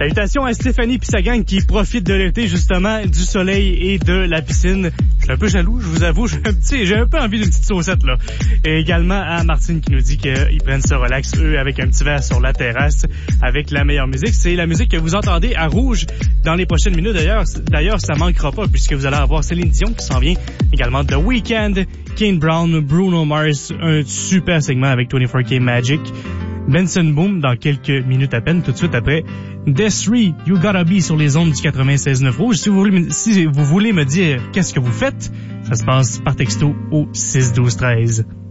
Salutations à Stéphanie pis sa gang qui profitent de l'été, justement, du soleil et de la piscine. Je suis un peu jaloux, je vous avoue, j'ai un peu envie d'une petite saucette, là. Et également à Martine qui nous dit qu'ils prennent ce relax, eux, avec un petit verre sur la terrasse, avec la meilleure musique. C'est la musique que vous entendez à Rouge dans les prochaines minutes. D'ailleurs, ça manquera pas, puisque vous allez avoir Céline Dion qui s'en vient, également The Weeknd, Kane Brown, Bruno Mars, un super segment avec 24K Magic, Benson Boom dans quelques minutes à peine, tout de suite après Desiree, You Gotta Be sur les ondes du 96.9 Rouge. Si vous voulez me dire qu'est-ce que vous faites, ça se passe par texto au 6-12-13.